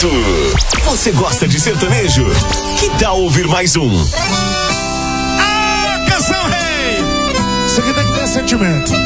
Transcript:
oferecimento. Você gosta de sertanejo? Que tal ouvir mais um? Ah, canção rei! Isso aqui tem que ter sentimento.